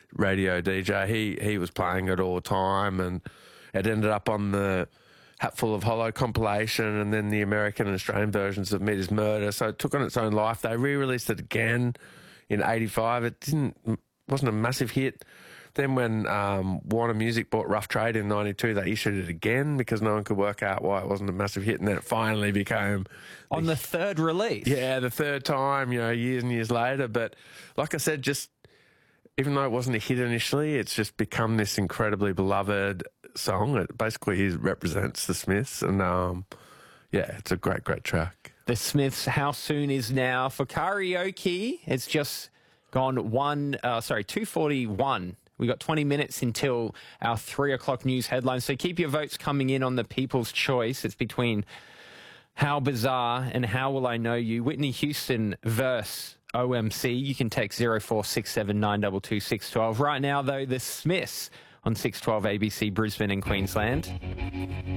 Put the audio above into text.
radio DJ. He was playing it all the time, and it ended up on the Hatful of Hollow compilation, and then the American and Australian versions of Meet His Murder. So it took on its own life. They re-released it again in '85. It wasn't a massive hit. Then when Warner Music bought Rough Trade in '92, they issued it again because no one could work out why it wasn't a massive hit, and then it finally became... On the third release? Yeah, the third time, years and years later. But like I said, just even though it wasn't a hit initially, it's just become this incredibly beloved song. It basically represents the Smiths, and it's a great, great track. The Smiths, How Soon Is Now. For karaoke, it's just gone 2:41. We got 20 minutes until our 3 o'clock news headlines. So keep your votes coming in on the People's Choice. It's between How Bizarre and How Will I Know You. Whitney Houston versus OMC. You can text 0467 922 612. Right now, though, the Smiths on 612 ABC Brisbane and Queensland.